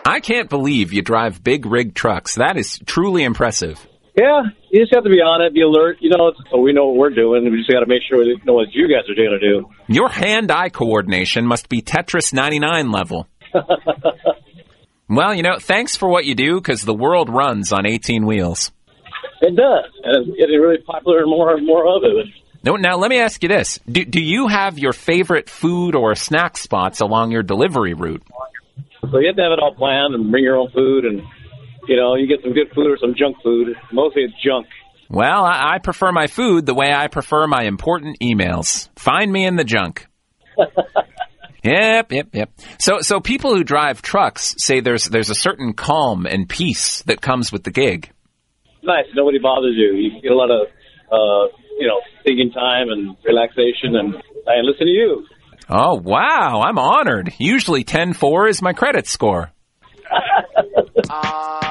I can't believe you drive big rig trucks. That is truly impressive. Yeah, you just have to be on it, be alert. So we know what we're doing. We just got to make sure we know what you guys are going to do. Your hand-eye coordination must be Tetris 99 level. Well, thanks for what you do, because the world runs on 18 wheels. It does, and it's getting really popular and more of it. Now, let me ask you this. Do you have your favorite food or snack spots along your delivery route? So you have to have it all planned and bring your own food, and, you get some good food or some junk food. Mostly it's junk. Well, I prefer my food the way I prefer my important emails. Find me in the junk. Yep. So people who drive trucks say there's a certain calm and peace that comes with the gig. Nice. Nobody bothers you. You get a lot of, thinking time and relaxation, and I listen to you. Oh, wow. I'm honored. Usually 10-4 is my credit score.